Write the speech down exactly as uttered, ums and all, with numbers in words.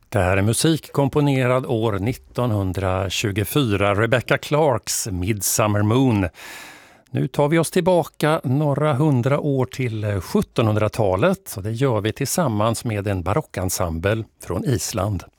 Det här är musik komponerad år nittonhundratjugofyra, Rebecca Clarks Midsummer Moon. Nu tar vi oss tillbaka några hundra år till sjuttonhundratalet och det gör vi tillsammans med en barockensemble från Island.